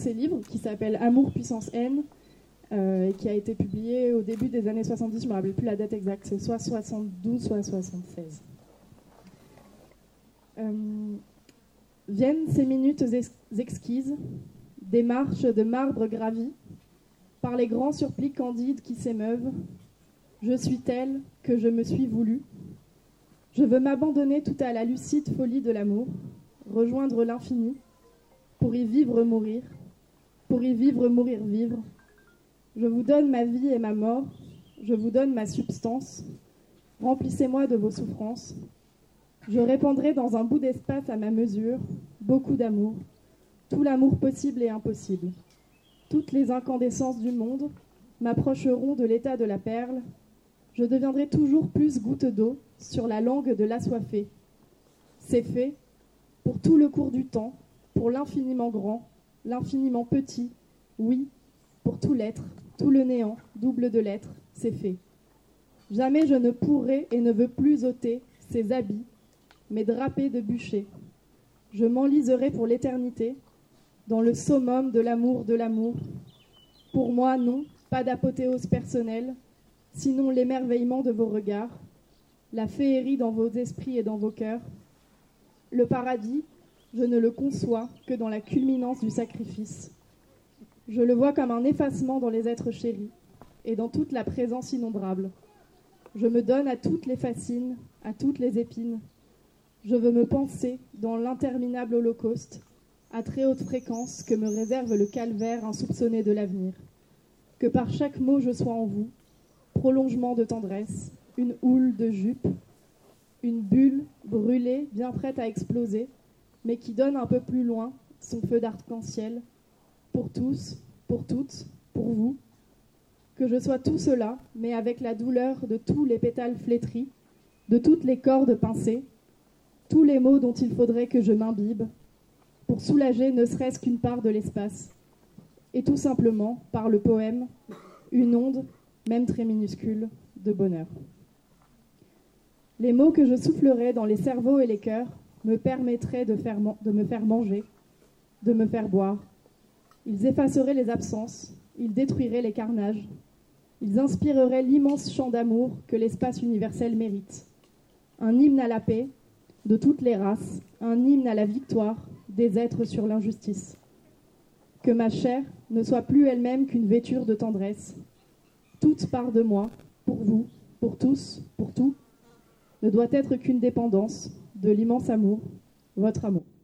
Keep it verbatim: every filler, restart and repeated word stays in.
ces livres qui s'appelle Amour, puissance, haine, euh, et qui a été publié au début des années soixante-dix, je ne me rappelle plus la date exacte, c'est soit soixante-douze, soit soixante-seize. Euh, viennent ces minutes ex- exquises, des marches de marbre gravies, par les grands surplis candides qui s'émeuvent. Je suis telle que je me suis voulu. Je veux m'abandonner tout à la lucide folie de l'amour, rejoindre l'infini, pour y vivre, mourir, pour y vivre, mourir, vivre. Je vous donne ma vie et ma mort, je vous donne ma substance. Remplissez-moi de vos souffrances. Je répandrai dans un bout d'espace à ma mesure beaucoup d'amour, tout l'amour possible et impossible. Toutes les incandescences du monde m'approcheront de l'état de la perle. Je deviendrai toujours plus goutte d'eau sur la langue de l'assoiffé. C'est fait, pour tout le cours du temps, pour l'infiniment grand, l'infiniment petit, oui, pour tout l'être, tout le néant, double de l'être, c'est fait. Jamais je ne pourrai et ne veux plus ôter ces habits, mes drapés de bûcher. Je m'enliserai pour l'éternité, dans le summum de l'amour de l'amour. Pour moi, non, pas d'apothéose personnelle, sinon l'émerveillement de vos regards, la féerie dans vos esprits et dans vos cœurs. Le paradis, je ne le conçois que dans la culminance du sacrifice. Je le vois comme un effacement dans les êtres chéris et dans toute la présence innombrable. Je me donne à toutes les fascines, à toutes les épines. Je veux me penser dans l'interminable holocauste, à très haute fréquence que me réserve le calvaire insoupçonné de l'avenir. Que par chaque mot je sois en vous, prolongement de tendresse, une houle de jupe, une bulle brûlée, bien prête à exploser, mais qui donne un peu plus loin son feu d'arc-en-ciel, pour tous, pour toutes, pour vous. Que je sois tout cela, mais avec la douleur de tous les pétales flétris, de toutes les cordes pincées, tous les mots dont il faudrait que je m'imbibe, pour soulager ne serait-ce qu'une part de l'espace, et tout simplement, par le poème, une onde, même très minuscule, de bonheur. Les mots que je soufflerai dans les cerveaux et les cœurs me permettraient de, faire man- de me faire manger, de me faire boire. Ils effaceraient les absences, ils détruiraient les carnages, ils inspireraient l'immense chant d'amour que l'espace universel mérite. Un hymne à la paix, de toutes les races, un hymne à la victoire des êtres sur l'injustice. Que ma chair ne soit plus elle-même qu'une vêture de tendresse. Toute part de moi, pour vous, pour tous, pour tout, ne doit être qu'une dépendance de l'immense amour, votre amour.